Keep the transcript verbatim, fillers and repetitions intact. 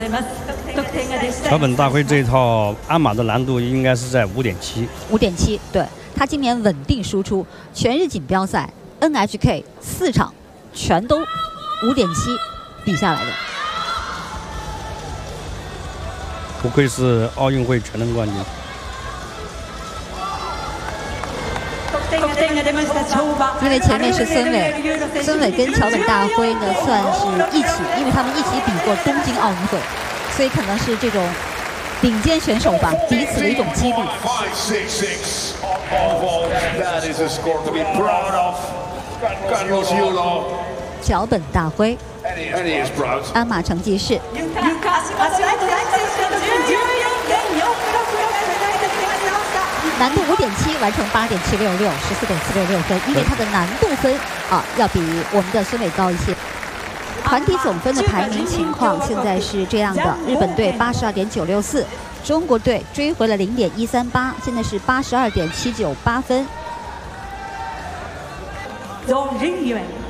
桥本大辉这一套鞍马的难度应该是在五点七。 五点七，对他今年稳定输出，全日锦标赛 N H K 四场全都五点七比下来的。 不愧是奥运会全能冠军。 因为前面是孙伟，孙伟跟桥本大辉呢算是一起，因为他们一起比过东京奥运会，所以可能是这种顶尖选手吧，彼此的一种激励。桥本大辉，鞍马成绩是。 难度五点七，完成八点七六六，十四点四六六分，因为它的难度分啊要比我们的孙伟高一些。团体总分的排名情况现在是这样的：日本队八十二点九六四，中国队追回了零点一三八，现在是八十二点七九八分。